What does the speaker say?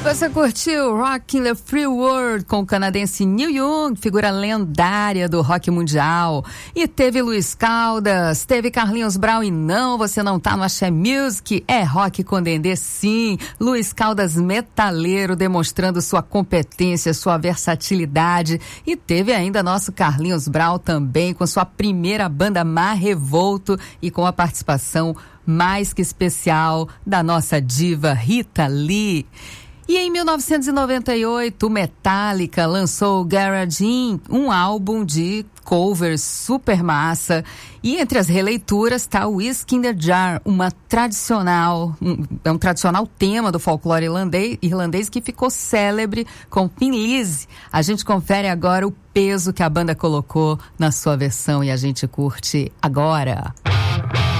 Você curtiu Rockin' the Free World com o canadense Neil Young, figura lendária do rock mundial. E teve Luiz Caldas, teve Carlinhos Brown e não, você não tá no Axé Music, é rock com Dendê sim. Luiz Caldas metaleiro, demonstrando sua competência, sua versatilidade. E teve ainda nosso Carlinhos Brown também, com sua primeira banda Mar Revolto e com a participação mais que especial da nossa diva Rita Lee. E em 1998, Metallica lançou Garage Inc., um álbum de covers super massa. E entre as releituras está o Whiskey in the Jar, um tradicional tema do folclore irlandês que ficou célebre com Thin Lizzy. A gente confere agora o peso que a banda colocou na sua versão e a gente curte agora.